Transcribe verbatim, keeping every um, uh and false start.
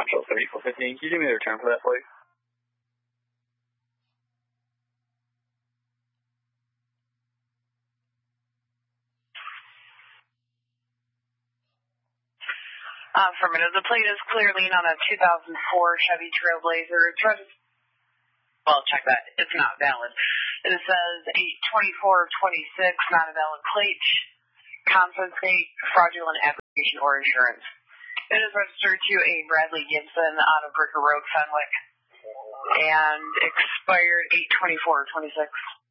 Montreal seventy-four fifteen. Can you do me the return for that, please? Affirmative. The plate is clear lean on a two thousand four Chevy Trailblazer. It's registered. Well, check that. It's not valid. It says eight twenty-four twenty-six, not a valid plate. Compensate fraudulent application or insurance. It is registered to a Bradley Gibson out of Bricker Road, Fenwick, and expired eight twenty-four twenty-six.